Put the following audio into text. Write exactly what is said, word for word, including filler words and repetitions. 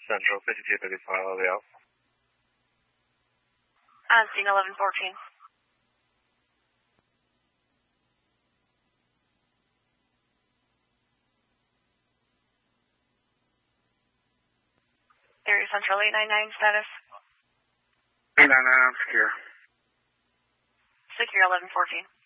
Central, fifty-two thirty-five, I'll be out. On scene eleven fourteen. Area Central eight nine nine status. eight nine nine, I'm secure. Secure eleven fourteen.